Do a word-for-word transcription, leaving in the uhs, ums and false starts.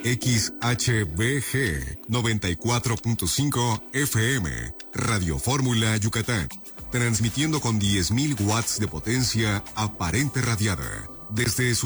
X H B G noventa y cuatro punto cinco F M, Radio Fórmula Yucatán, transmitiendo con diez mil watts de potencia aparente radiada desde su